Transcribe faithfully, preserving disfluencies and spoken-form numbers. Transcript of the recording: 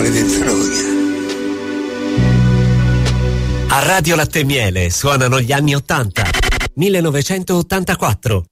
maledetta noia. A Radio Latte e Miele suonano gli anni ottanta. millenovecentottantaquattro.